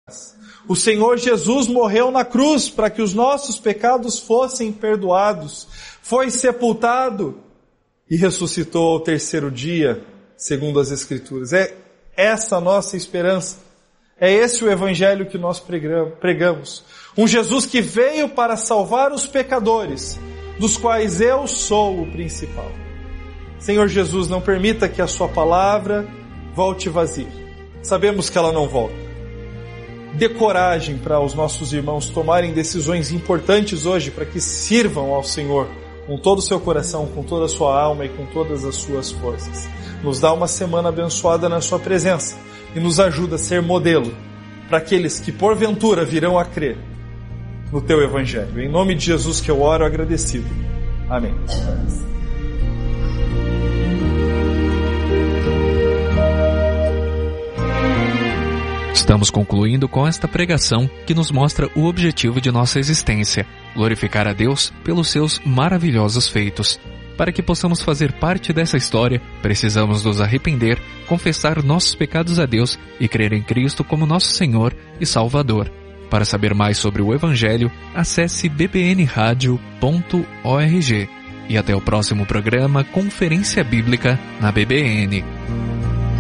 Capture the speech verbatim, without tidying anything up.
O Senhor Jesus morreu na cruz para que os nossos pecados fossem perdoados, foi sepultado e ressuscitou ao terceiro dia, segundo as Escrituras. É essa a nossa esperança. É esse o evangelho que nós pregamos. Um Jesus que veio para salvar os pecadores, dos quais eu sou o principal. Senhor Jesus, não permita que a sua palavra volte vazia. Sabemos que ela não volta. Dê coragem para os nossos irmãos tomarem decisões importantes hoje para que sirvam ao Senhor com todo o seu coração, com toda a sua alma e com todas as suas forças. Nos dá uma semana abençoada na sua presença e nos ajuda a ser modelo para aqueles que porventura virão a crer no teu evangelho. Em nome de Jesus que eu oro agradecido. Amém. Estamos concluindo com esta pregação que nos mostra o objetivo de nossa existência, glorificar a Deus pelos seus maravilhosos feitos. Para que possamos fazer parte dessa história, precisamos nos arrepender, confessar nossos pecados a Deus e crer em Cristo como nosso Senhor e Salvador. Para saber mais sobre o Evangelho, acesse b b n radio ponto org. E até o próximo programa Conferência Bíblica na B B N.